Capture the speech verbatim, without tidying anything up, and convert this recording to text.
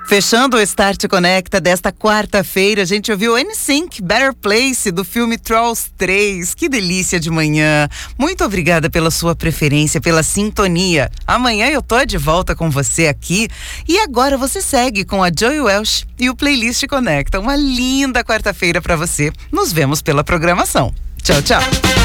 Fechando o Start Conecta desta quarta-feira, a gente ouviu N Sync, Better Place, do filme Trolls três. Que delícia de manhã. Muito obrigada pela sua preferência, pela sintonia. Amanhã eu tô de volta com você aqui. E agora você segue com a Joy Welsh e o Playlist Conecta. Uma linda quarta-feira para você. Nos vemos pela programação. Tchau, tchau.